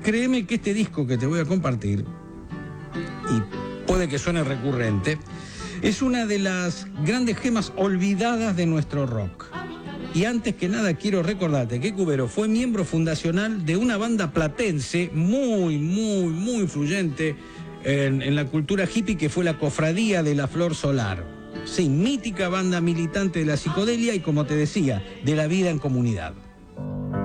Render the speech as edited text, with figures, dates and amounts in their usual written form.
créeme que este disco que te voy a compartir, y puede que suene recurrente, es una de las grandes gemas olvidadas de nuestro rock. Y antes que nada quiero recordarte que Cubero fue miembro fundacional de una banda platense muy influyente en la cultura hippie, que fue la Cofradía de la Flor Solar. Sí, mítica banda militante de la psicodelia y, como te decía, de la vida en comunidad.